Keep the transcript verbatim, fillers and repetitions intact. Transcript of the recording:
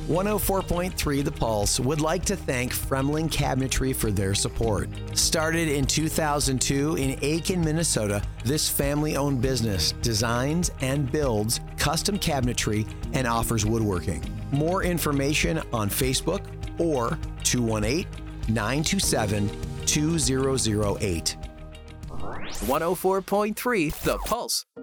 one oh four point three The Pulse would like to thank Fremling Cabinetry for their support. Started in two thousand two in Aiken, Minnesota, this family-owned business designs and builds custom cabinetry and offers woodworking. More information on Facebook or two one eight, nine two seven, two zero zero eight. one oh four point three The Pulse.